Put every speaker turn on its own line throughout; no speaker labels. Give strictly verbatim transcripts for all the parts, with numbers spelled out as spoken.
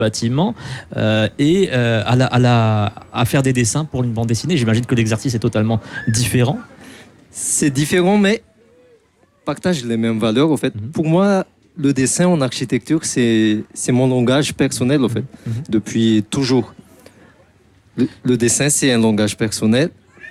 bâtiment euh, et euh, à, la, à, la, à faire des dessins pour une bande dessinée. J'imagine que l'exercice est totalement différent.
C'est différent, mais partage les mêmes valeurs, au fait. Mm-hmm. Pour moi, le dessin en architecture, c'est, c'est mon langage personnel, au fait, mm-hmm. depuis toujours. Le, le dessin, c'est un langage personnel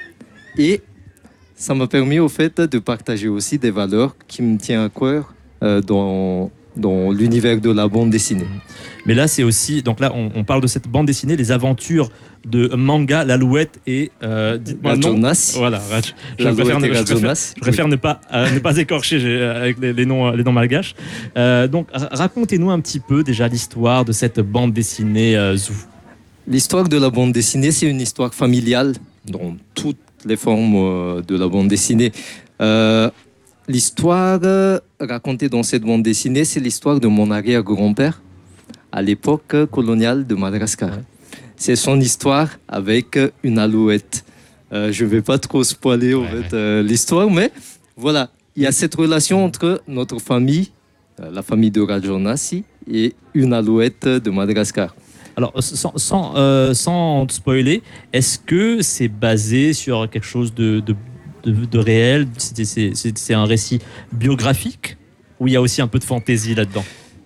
et ça m'a permis, au fait, de partager aussi des valeurs qui me tiennent à cœur euh, dans, dans l'univers de la bande dessinée.
Mais là, c'est aussi... Donc là, on, on parle de cette bande dessinée, les aventures de Manga, l'Alouette et... Euh,
dites-moi le nom. Jonas.
Voilà. Je, je préfère, ne, je préfère, je préfère oui. ne, pas, euh, ne pas écorcher avec les, les, noms, les noms malgaches. Euh, donc, racontez-nous un petit peu déjà l'histoire de cette bande dessinée euh, Zou.
L'histoire de la bande dessinée, c'est une histoire familiale dans toutes les formes euh, de la bande dessinée. Euh, l'histoire euh, racontée dans cette bande dessinée, c'est l'histoire de mon arrière-grand-père à l'époque coloniale de Madagascar. Ouais. C'est son histoire avec une alouette. Euh, je ne vais pas trop spoiler en ouais, fait, ouais. Euh, l'histoire, mais voilà, il y a cette relation entre notre famille, euh, la famille de Rajonasi, et une alouette de Madagascar.
Alors, sans, sans, euh, sans spoiler, est-ce que c'est basé sur quelque chose de, de, de, de réel ? c'est, c'est, c'est, c'est un récit biographique ou il y a aussi un peu de fantaisie là-dedans ?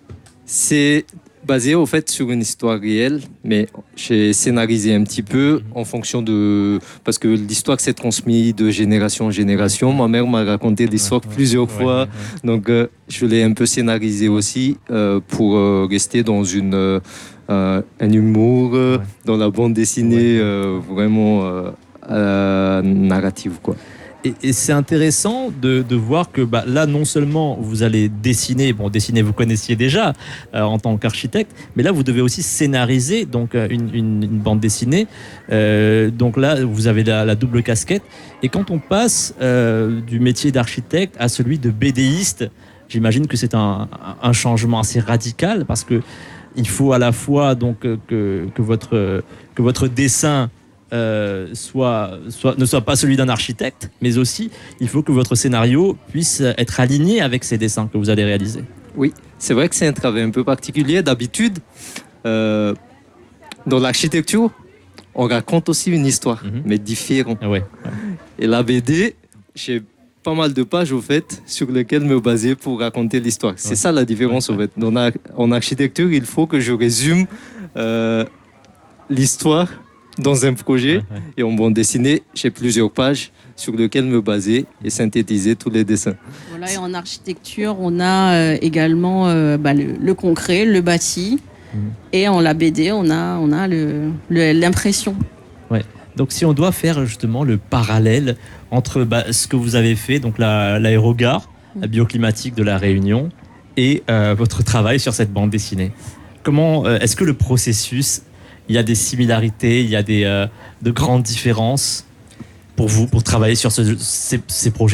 C'est basé au fait sur une histoire réelle, mais j'ai scénarisé un petit peu en fonction de... Parce que l'histoire s'est transmise de génération en génération. Ma mère m'a raconté l'histoire ouais, plusieurs ouais, fois, ouais, ouais. donc euh, je l'ai un peu scénarisé aussi euh, pour euh, rester dans une... Euh, Euh, un humour euh, ouais. dans la bande dessinée ouais. euh, vraiment euh, euh, narrative quoi.
Et, et c'est intéressant de, de voir que bah, là non seulement vous allez dessiner, bon dessiner vous connaissiez déjà euh, en tant qu'architecte, mais là vous devez aussi scénariser donc une, une, une bande dessinée. Euh, donc là vous avez la, la double casquette. Et quand on passe euh, du métier d'architecte à celui de BDiste, j'imagine que c'est un, un changement assez radical parce que il faut à la fois donc que, que, votre, que votre dessin euh, soit, soit, ne soit pas celui d'un architecte, mais aussi il faut que votre scénario puisse être aligné avec ces dessins que vous allez réaliser.
Oui, c'est vrai que c'est un travail un peu particulier. D'habitude, euh, dans l'architecture, on raconte aussi une histoire, mm-hmm. mais différente.
Ouais, ouais.
Et la B D, j'ai pas mal de pages au fait sur lesquelles me baser pour raconter l'histoire. C'est ouais. ça la différence ouais, ouais. au fait. Dans, en architecture, il faut que je résume euh, l'histoire dans un projet ouais, ouais. et en bande dessinée, j'ai plusieurs pages sur lesquelles me baser et synthétiser tous les dessins.
Voilà, et en architecture, on a euh, également euh, bah, le, le concret, le bâti mmh. et en la B D, on a, on a le, le, l'impression.
Ouais. Donc si on doit faire justement le parallèle entre bah, ce que vous avez fait, donc la, l'aérogare, la bioclimatique de la Réunion, et euh, votre travail sur cette bande dessinée. Comment euh, est-ce que le processus, il y a des similarités, il y a des, euh, de grandes différences pour vous, pour travailler sur ce, ces, ces projets-là ?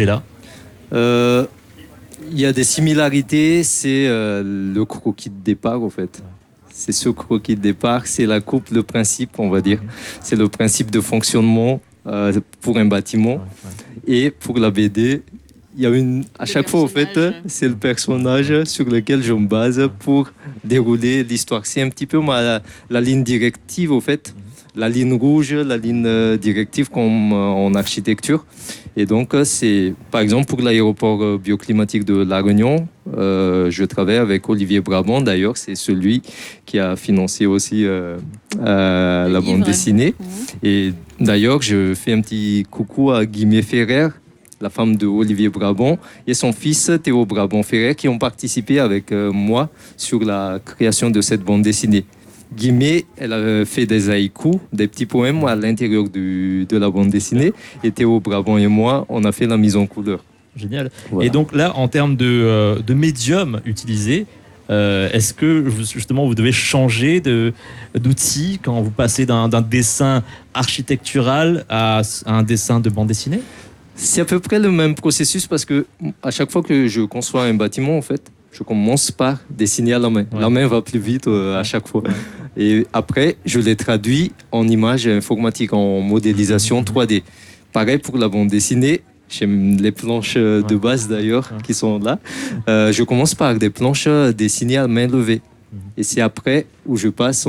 euh, Il y a des similarités, c'est euh, le croquis de départ, en fait. C'est ce croquis de départ, c'est la coupe, le principe, on va dire. C'est le principe de fonctionnement euh, pour un bâtiment. Et pour la B D, il y a une, à chaque fois, en fait, c'est le personnage sur lequel je me base pour dérouler l'histoire. C'est un petit peu ma, la ligne directive, en fait. La ligne rouge, la ligne directive comme en architecture. Et donc, c'est, par exemple, pour l'aéroport bioclimatique de La Réunion, euh, je travaille avec Olivier Brabant. D'ailleurs, c'est celui qui a financé aussi euh, euh, la bande dessinée. Mmh. Et d'ailleurs, je fais un petit coucou à Guillemette Ferrer, la femme de Olivier Brabant, et son fils Théo Brabant-Ferrer, qui ont participé avec euh, moi sur la création de cette bande dessinée. Guillemette, elle a fait des haïkus, des petits poèmes à l'intérieur du, de la bande dessinée. Et Théo Brabant et moi, on a fait la mise en couleur.
Génial. Voilà. Et donc là, en termes de, euh, de médium utilisé, euh, est-ce que justement vous devez changer de, d'outil quand vous passez d'un, d'un dessin architectural à, à un dessin de bande dessinée ?
C'est à peu près le même processus parce que à chaque fois que je conçois un bâtiment, en fait, je commence par dessiner à la main. Ouais. La main va plus vite euh, à chaque fois. Ouais. Et après, je les traduis en images informatiques, en modélisation trois D. Pareil pour la bande dessinée. J'ai les planches de ouais. base d'ailleurs ouais. qui sont là. Euh, je commence par des planches dessinées à main levée. Et c'est après où je passe